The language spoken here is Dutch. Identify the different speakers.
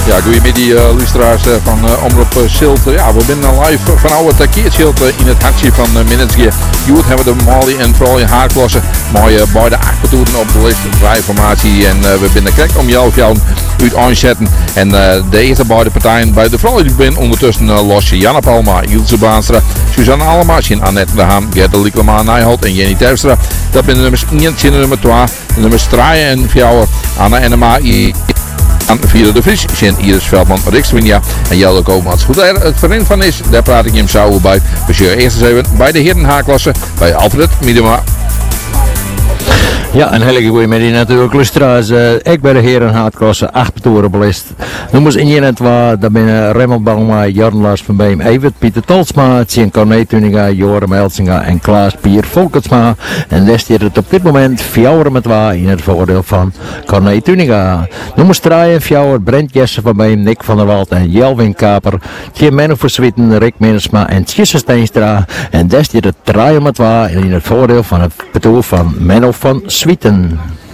Speaker 1: Ja, goedemiddag luisteraars van Omroep Zilt. Ja, we zijn live van oude Keertschild in het hartje van Minnesgear. Joet hebben we de Molly en vooral in haarklasse. Mooie beide achtertoeten op de lijst, vrije formatie. En we zijn correct om jou uit aanzetten. En de eerste beide partijen bij de vrouwen die ben ondertussen losje. Janne Palma, Ilse Baanstra, Suzanne Allema, Annette de Haan, Gerda Liekelma, Nijholt en Jenny Terpstra. Dat zijn de nummers 1 en nummer 2. De nummers 3 en 4, Anna Enema, Via de Vries, Sjen Iris Veldman, Rikswinja en Jelle Koopmans. Goed, het verenigd van is, daar praat ik je hem zo bij. We zullen eerst eens even bij de heren H-klasse, bij Alfred Miedema.
Speaker 2: Ja, een hele goede middag natuurlijk, luisteraars. Ik ben de heren haatklasse 8 toeren belist. Noem eens in je net waar, daar binnen Remmel Balma, Jan Lars van Beem, Evert, Pieter Tolsma, Tien Corné Tuninga, Joram Elsinga en Klaas Pier Volkertsma. En daar staat het op dit moment 4 met waar in het voordeel van Corné Tuninga. Noem eens draaien, 4 Brent Jesse van Beem, Nick van der Wald en Jelwin Kaper. Tien Menno Verswitten, Rick Minnesma en Tjisse Steenstra. En daar staat het draaien met waar in het voordeel van het betoel van Menno van Swieten.